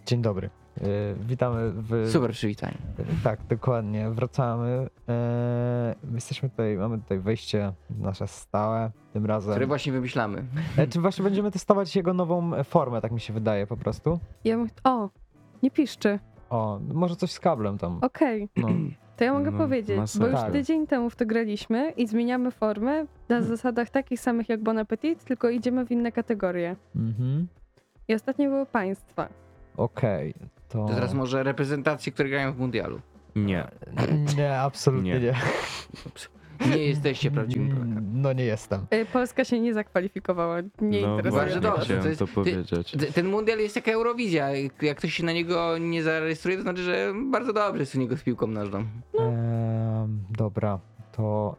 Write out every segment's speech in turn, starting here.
Dzień dobry. Witamy w... Super przywitanie. Tak, dokładnie. Wracamy. Jesteśmy tutaj, mamy tutaj wejście nasze stałe tym razem. Które właśnie wymyślamy. Czy właśnie będziemy testować jego nową formę, tak mi się wydaje po prostu. O, nie piszczy. O, może coś z kablem tam. Okej, No. to ja mogę No, powiedzieć, bo masakra. już Tak. tydzień temu w to graliśmy i zmieniamy formę na zasadach takich samych jak Bon Appetit, tylko idziemy w inne kategorie. Mhm. I ostatnio były państwa. Okej, to... To teraz może reprezentacje, które grają w mundialu. Nie. Nie, absolutnie Nie. nie. Nie jesteście prawdziwym Polakami. No nie jestem. Polska się nie zakwalifikowała, nie No interesuje Bardzo właśnie mnie dobrze. to. chciałem To jest- to powiedzieć. Ten mundial jest jak Eurowizja. Jak ktoś się na niego nie zarejestruje, to znaczy, że bardzo dobrze jest u niego z piłką nożną. Dobra, to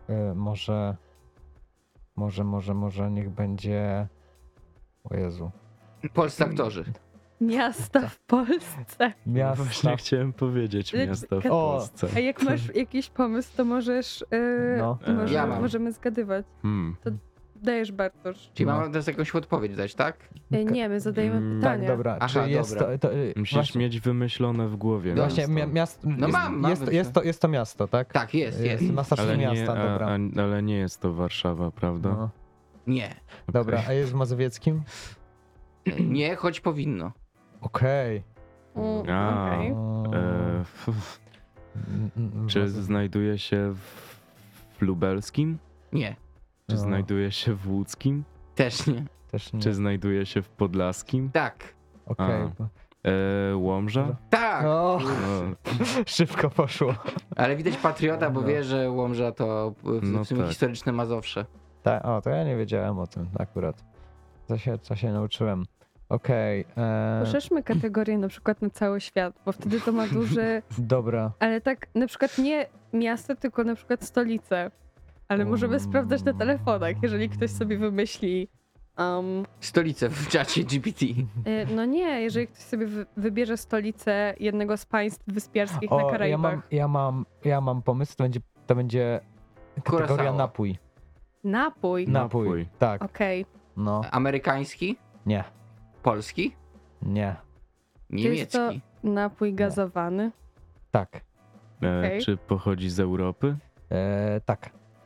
może niech będzie... O Jezu. Polscy aktorzy. Miasta w Polsce. Miasta. Właśnie chciałem powiedzieć Lecz- miasta w O, Polsce. A jak masz jakiś pomysł, to możesz, No. Ja mam. możemy zgadywać. Hmm. Dajesz, Bartosz. Czyli No. mam teraz jakąś odpowiedź dać, tak? Nie, my zadajemy Mm, pytania. Tak, dobra. Aha, Czy jest dobra. to Musisz właśnie, mieć wymyślone w głowie No właśnie miasto. miasto. No jest, mam jest to miasto, tak? Tak, jest. Miasta czy Ale nie, miasta, dobra. ale nie jest to Warszawa, prawda? No. Nie. Okej. Dobra, a jest w Mazowieckim? Nie, choć powinno. Okej. A. Okej. Czy znajduje się w Lubelskim? Nie. Czy No. znajduje się w Łódzkim? Też nie. Też nie. Czy znajduje się w Podlaskim? Tak. Okej. Łomża? Tak. O, No, szybko poszło. Ale widać patriota, bo No. wie, że Łomża to w sumie tak. historyczne Mazowsze. To ja nie wiedziałem o tym akurat. Co się nauczyłem. Okej. Poszerzmy kategorię na przykład na cały świat, bo wtedy to ma duży, Dobra. ale tak na przykład nie miasto, tylko na przykład stolicę. Ale możemy sprawdzać na telefonach, jeżeli ktoś sobie wymyśli. Stolice w czacie GPT. No nie, jeżeli ktoś sobie wybierze stolicę jednego z państw wyspiarskich na Karaibach. Ja mam pomysł, to będzie kategoria Curaçao. napój. Napój. Napój. Tak, Okej. no. Amerykański? Nie, Polski? nie, Jest to Niemiecki? napój gazowany. tak, Okej. Czy pochodzi z Europy? tak.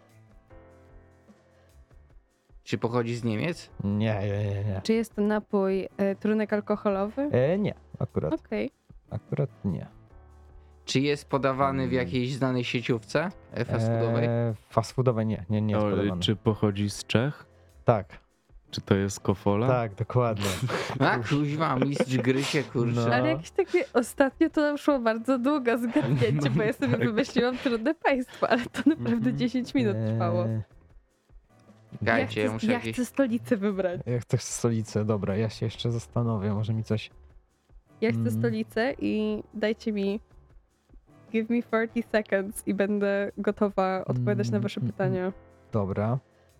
Czy pochodzi z Niemiec? Nie. Czy jest to napój trunek alkoholowy? Nie, Okej. akurat nie. Czy jest podawany w jakiejś znanej sieciówce fast foodowej? Fast foodowej nie jest podawany. Czy pochodzi z Czech? Tak, Czy to jest Kofola? tak, dokładnie. A kuźwa, mistrz gry się kurczę. No. Ale jakieś takie ostatnio to nam szło bardzo długo zgadnięcie, bo ja sobie wymyśliłam trudne państwo, ale to naprawdę 10 minut trwało. Czekajcie, ja muszę Ja jakieś... chcę stolicę wybrać. Ja chcę stolicę, dobra, ja się jeszcze zastanowię, może mi coś... Ja chcę stolicę i dajcie mi give me 30 seconds i będę gotowa odpowiadać na wasze pytania. Dobra.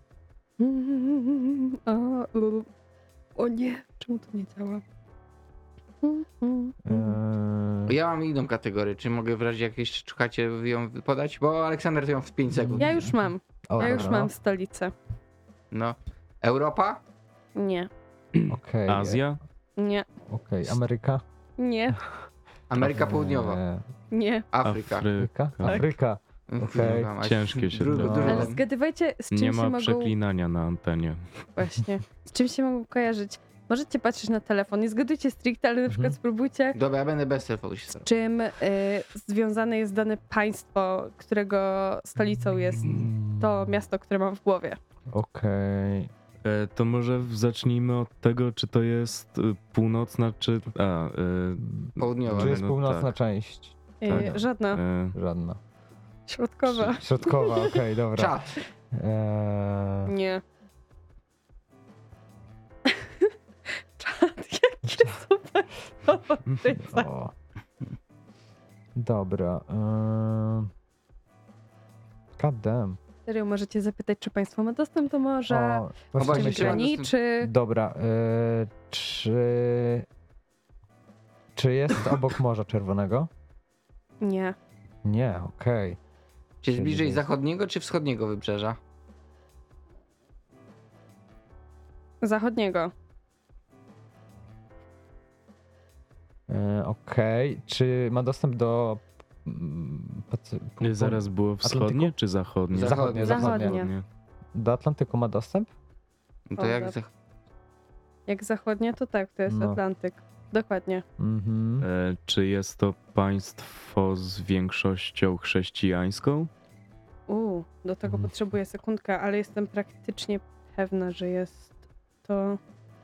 O nie, czemu to nie działa? Ja mam inną kategorię. Czy mogę w razie jak jeszcze szukacie ją podać? Bo Aleksander to ją w 5 sekund. Ja już mam, O, już dobra, mam stolicę. No. Europa? Nie, Okej. Azja? nie, Okej, Ameryka? nie, Ameryka Południowa? nie. Afryka? Afryka? Afryka. Okej. Kurwa, mać. Ciężkie się Dużo- to- dużo Ale tam. zgadywajcie, z czym Nie się ma mogą... przeklinania na antenie. Właśnie. Z czym się mogą kojarzyć? Możecie patrzeć na telefon, nie zgadujcie stricte, ale na przykład spróbujcie, Dobra, ja będę bez telefonu się z starał. czym związane jest dane państwo, którego stolicą jest to miasto, które mam w głowie. Okej. To może zacznijmy od tego, czy to jest północna, czy... Południowa. Czy jest no północna tak. część? Tak. Żadna. Żadna. Środkowa. Środkowa, okej, dobra. Czad. Nie. Czad, jakie super owoce. O. Dobra. God damn. Serio, możecie zapytać, czy państwo ma dostęp do morza, O, właśnie właśnie myślę- graniczy. Dobra, czy jest obok Morza Czerwonego? Nie. Nie, okej. Czy jest bliżej Czyli- zachodniego czy wschodniego wybrzeża? Zachodniego. Okej, czy ma dostęp do... Zaraz było wschodnie czy zachodnie? Zachodnie, Zachodnie. Do Atlantyku ma dostęp? No to O, jak tak. za... Jak zachodnie, to tak, to jest No. Atlantyk. Dokładnie. Mhm. Czy jest to państwo z większością chrześcijańską? Do tego potrzebuję sekundkę, ale jestem praktycznie pewna, że jest to...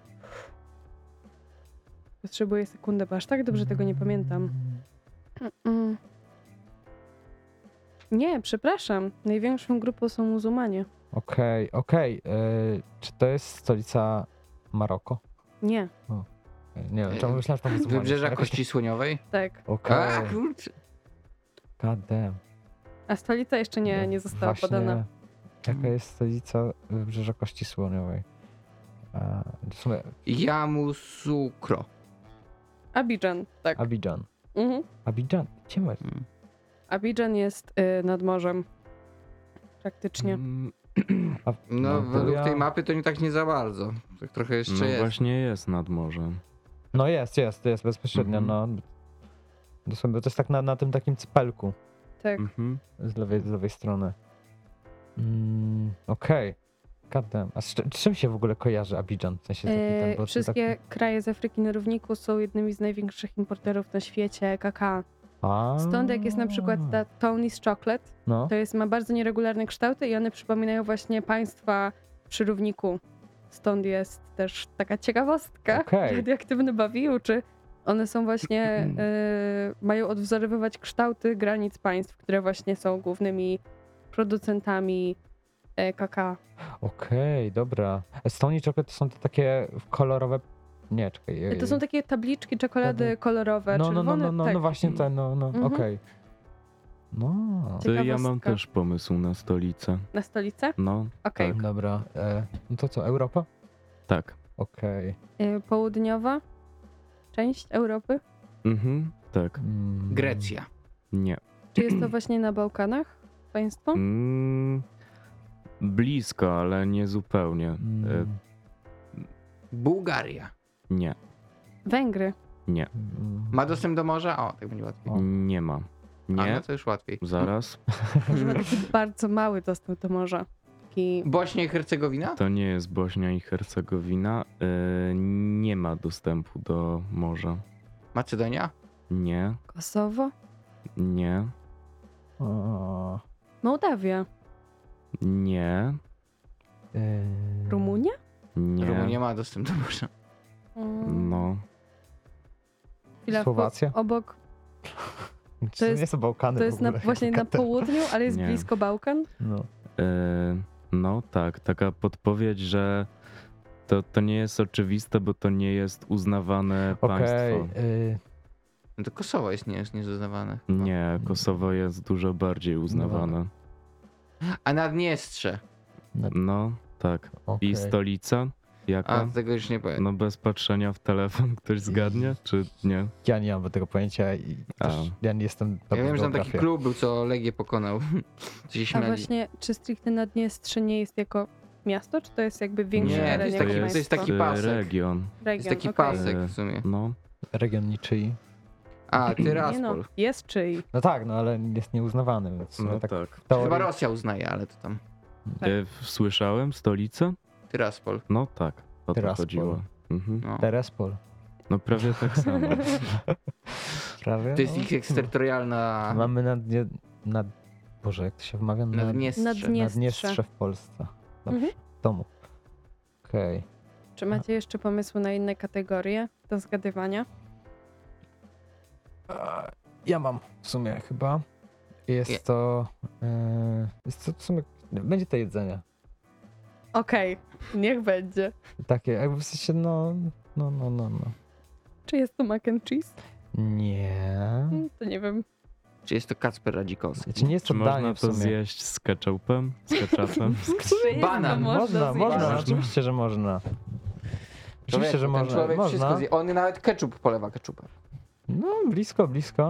Potrzebuję sekundę, bo aż tak dobrze tego nie pamiętam. Mm. Nie, przepraszam. Największą grupą są muzułmanie. Okej. Czy to jest stolica Maroko? Nie, Nie wiem, czemu myślałem, że to muzułmanie. Wybrzeża Jakoś Kości Słoniowej? tak. Okej. A, kurczę. God damn. A stolica jeszcze nie została Właśnie, podana. Jaka jest stolica Wybrzeża Kości Słoniowej? W sumie Yamoussoukro. Abidżan, tak. Abidżan. Mhm. Abidżan? Gdzie masz? Abidżan jest nad morzem. Praktycznie. No, według ja- tej mapy to nie tak nie za bardzo. Tak trochę jeszcze No jest. właśnie jest nad morzem. No jest bezpośrednio, Mhm. no. Dosłownie, to jest tak na tym takim cypelku Tak. Mhm. z lewej strony. Okej. God damn. A z czym się w ogóle kojarzy Abidżan? W sensie taki ten, bo to Wszystkie kraje z Afryki na równiku są jednymi z największych importerów na świecie kakao. Stąd jak jest na przykład ta Tony's Chocolate, No. to ma bardzo nieregularne kształty i one przypominają właśnie państwa przy równiku. Stąd jest też taka ciekawostka. Okej. Radioaktywny bawił, czy one są właśnie, mają odwzorowywać kształty granic państw, które właśnie są głównymi producentami kakao. Okej, dobra. Stony Chocolate to są te takie kolorowe... Nie, czekaj. To są takie tabliczki czekolady kolorowe, czerwone. No tak. właśnie te, no, Mhm. okej. No, To ja mam Ciekawostka. też pomysł na stolicę. Na stolicę? No, Okej. tak. dobra. No to co, Europa? Tak. Okej. Południowa część Europy? Tak. Grecja. Nie. Czy jest to właśnie na Bałkanach państwo? Blisko, ale nie zupełnie. Bułgaria. Nie. Węgry. Nie. Ma dostęp do morza? O, tak będzie łatwiej. Nie ma. A, Nie. no to już łatwiej. Zaraz. Może ma taki bardzo mały dostęp do morza. Taki... Bośnia i Hercegowina? To nie jest Bośnia i Hercegowina. Nie ma dostępu do morza. Macedonia? Nie. Kosowo? Nie. Mołdawia? Nie. Rumunia? Nie. Rumunia ma dostęp do morza. No. Chwila, Słowacja? obok, To jest- nie są Bałkany to w jest ogóle. właśnie na południu, ale jest Nie. blisko Bałkan. No. No tak, taka podpowiedź, że to nie jest oczywiste, bo to nie jest uznawane Okej. państwo. No to Kosowo jest nieuznawane. chyba. Nie, Kosowo jest dużo bardziej uznawane. A Naddniestrze? No, tak. okej. I stolica? A, Jaka? tego już nie powiem. No bez patrzenia w telefon ktoś zgadnie, czy nie? Ja nie mam tego pojęcia i też ja nie jestem dobry Ja wiem, w że tam taki geografii. klub był, co Legię pokonał. Co się A śmiali. właśnie, czy stricte Naddniestrze nie jest jako miasto, czy to jest jakby większy Nie, to teren jest jako taki- to państwo? jest taki pasek. region. To Region, jest taki okej. pasek w sumie. No, Region niczyi. A, Nie no, Tyraspol. jest czyj. No tak, no ale jest nieuznawany, więc no tak tak. w teorii... Chyba Rosja uznaje, ale to tam. Tak. Słyszałem stolicę? Tyraspol. No tak, o to Tyraspol. chodziło. Mhm. No. Terespol. No prawie tak samo. Prawie? To jest no. ich terytorialna Mamy nad... Boże, jak to się wymawia? Naddniestrze. Naddniestrze w Polsce. Dobrze, Mhm. w domu. Okej. Czy macie jeszcze pomysły na inne kategorie do zgadywania? Ja mam w sumie chyba. Jest to... Jest to w sumie... Będzie to jedzenie. Okej, niech będzie. Takie, jakby w sensie, no. Czy jest to mac and cheese? Nie. To nie wiem. Czy jest to Kacper Radzikowski? Znaczy nie jest to Czy danie można w to sumie. zjeść z ketchupem? Z ketchupem? Banan. Można, zjeść. oczywiście, że można. Oczywiście, że Ten można. człowiek wszystko Można. zje. On nawet ketchup polewa ketchupem. No, blisko.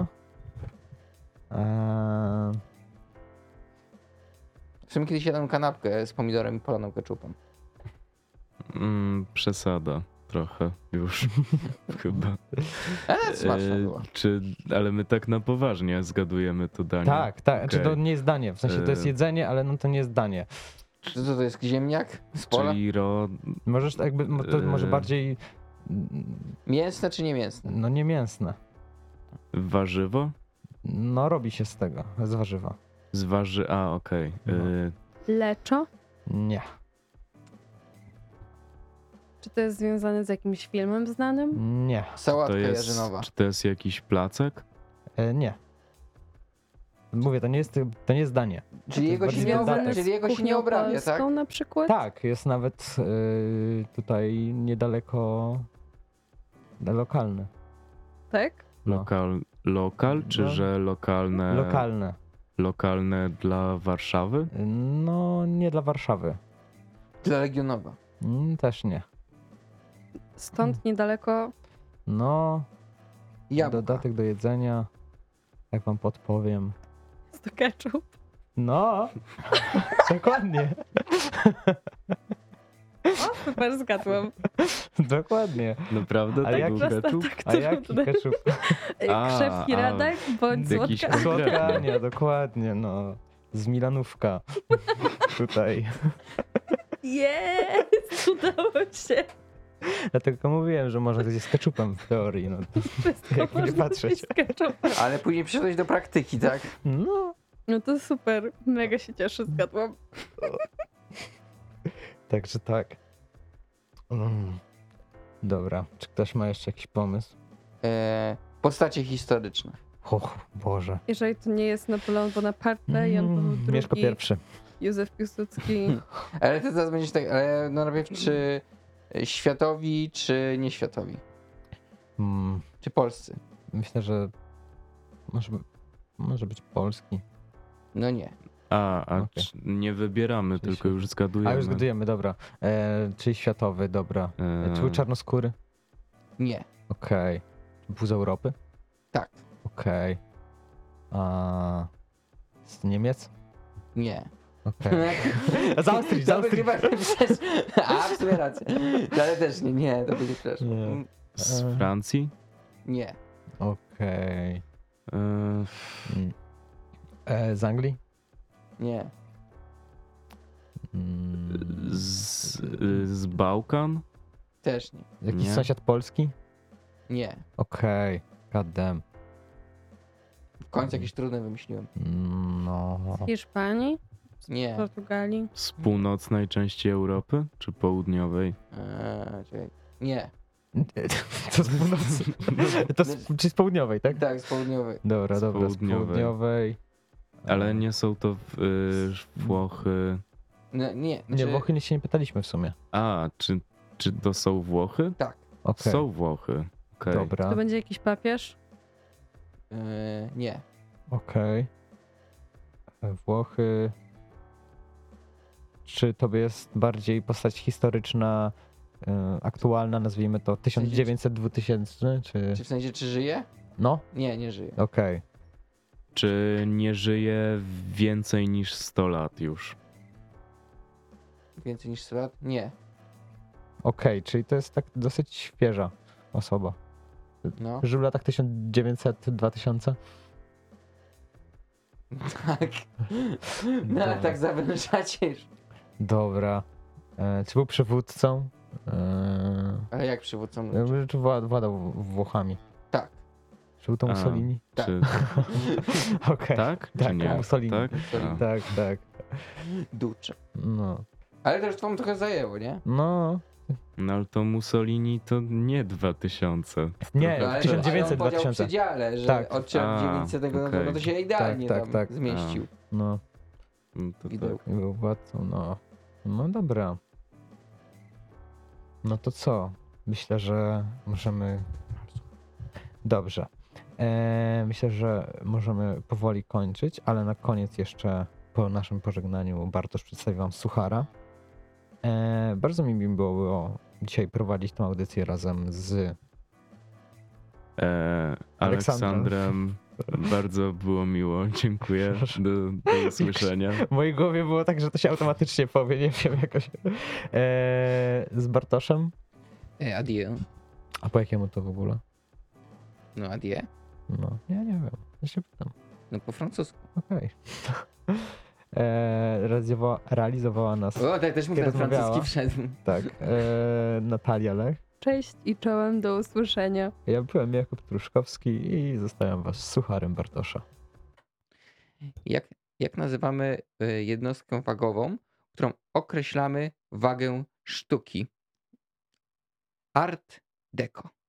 W sumie kiedyś jadłem kanapkę z pomidorem i poloną ketchupem. Przesada. trochę już. Chyba. Ale smaczne było. Ale my tak na poważnie zgadujemy to danie. Tak, tak. Czy to Okej. nie jest danie? W sensie to jest jedzenie, ale no to nie jest danie. Czy to jest ziemniak z pola? Czyli Możesz jakby, to może bardziej, Mięsne czy nie mięsne? no nie mięsne. warzywo? No robi się z tego, z warzywa. Okej. No. Leczo? Nie. Czy to jest związane z jakimś filmem znanym? Nie. Sałatka To jest, jarzynowa. czy to jest jakiś placek? Nie. Mówię, to nie jest danie. Czyli to jego jest się bardziej nie obrawia, dodatek. czyli jego się nie Kuchnią obrabia, polską tak? na przykład? Tak, jest nawet tutaj niedaleko lokalny. Tak? No. Lokal, czy No. że lokalne? Lokalne. Lokalne dla Warszawy? No, nie dla Warszawy. Dla Legionowa. Też nie. Stąd niedaleko No, Jabłka. dodatek do jedzenia. Jak wam podpowiem. jest to ketchup. No, dokładnie. O, super, zgadłam. Dokładnie. Naprawdę? Ale To jak był prosto, ketchup? tak A jaki trudne. ketchup? Krzewki Radek bądź jakiś słodka. Słodka? Nie, dokładnie, no. Z Milanówka. Tutaj. Jest! Udało się. Dlatego mówiłem, że można gdzieś z ketchupem w teorii. No. Wszystko Jak nie można patrzeć. zrobić z ketchupem. Ale później przyszedłeś do praktyki, tak? No, No to super. Mega się cieszę, zgadłam. także tak. Dobra, czy ktoś ma jeszcze jakiś pomysł? Postacie historyczne. Och, Boże. Jeżeli to nie jest Napoleon Bonaparte, Jan Paweł Mieszko II, pierwszy. Józef Piłsudski. Ale ty teraz będziesz tak, ale no najpierw czy światowi, czy nieświatowi? Mm, Czy polscy? myślę, że może być polski. No nie. Okej. Nie wybieramy, Czyli tylko już zgadujemy. A już zgadujemy, dobra. Czyli światowy, dobra. Czy był czarnoskóry? Nie. Okej. Był z Europy? Tak. Okej. A z Niemiec? Nie. Okej. Z Austrii, z To by Austrii. chyba przecież... A, w sumie rację. Ale też nie, nie, to będzie przecież. Nie. Z Francji? Nie. Okej. E, Mm. Z Anglii? Nie. z Bałkan? Też nie. Jakiś Nie. sąsiad Polski? Nie. Okej. God damn. W końcu jakieś trudne wymyśliłem. No. Z Hiszpanii, Nie. Portugalii. Z północnej części Europy? Czy południowej? Czekaj. Nie. To z północy. Czy z południowej, tak? Tak, z południowej. Dobra, Z dobra, z południowej. południowej. Ale nie są to Włochy. No, nie. Nie, Znaczy, Włochy się nie pytaliśmy w sumie. A, czy to są Włochy? Tak. Okej, Są Włochy. Okej. dobra, To będzie jakiś papież? Nie. okej. Włochy. Czy to jest bardziej postać historyczna, aktualna, nazwijmy to 1900-2000, czy... Czy w sensie, czy żyje? No, Nie, nie żyje. okej. Czy nie żyje więcej niż 100 lat już? Więcej niż 100 lat? Nie. Okej, czyli to jest tak dosyć świeża osoba. No. Żył w latach 1900-2000? Tak. No ale tak zawężacie już. Dobra. Czy był przywódcą? Ale jak przywódcą? Czy władał Włochami? Tak. Czy był to A. Mussolini? Tak. Czy, Okej. tak? Tak, Czy nie? Mussolini. Tak? Mussolini. A. Tak, tak. Ducze. No. Ale to już wam trochę zajęło, nie? No. No ale to Mussolini to nie 2000. Nie, No, ale 1900, on podział 2000. w przedziale, że Tak. od A, 900 no okej. to się idealnie Tak, tam tak. zmieścił. No. No to Widełko. tak. I był władcą, no. No dobra. No to co? Myślę, że możemy... Dobrze. Myślę, że możemy powoli kończyć, ale na koniec jeszcze po naszym pożegnaniu Bartosz przedstawi wam suchara. Bardzo mi było dzisiaj prowadzić tę audycję razem z Aleksandrem. Bardzo było miło. Dziękuję. Do usłyszenia. W mojej głowie było tak, że to się automatycznie powie, nie wiem, jakoś. Z Bartoszem. Adieu. A po jakiemu to w ogóle? No adieu. No, ja nie wiem. Ja się pytam. No po francusku. Okej. Realizowała nas, O, tak też mu Nie ten rozmawiała. francuski wszedł. tak, Natalia Lech. Cześć i czołem, do usłyszenia. Ja byłem Jakub Truszkowski i zostawiam was z sucharem Bartosza. Jak nazywamy jednostkę wagową, którą określamy wagę sztuki? Art Deco.